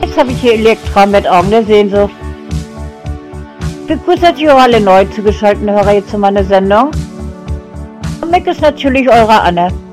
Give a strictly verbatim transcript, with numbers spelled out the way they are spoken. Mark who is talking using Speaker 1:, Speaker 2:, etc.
Speaker 1: Jetzt habe ich hier Elektra mit Augen der Sehnsucht. Ich begrüße natürlich auch alle neu zugeschalteten Hörer hier zu meiner Sendung. Und Mick ist natürlich eure Anne.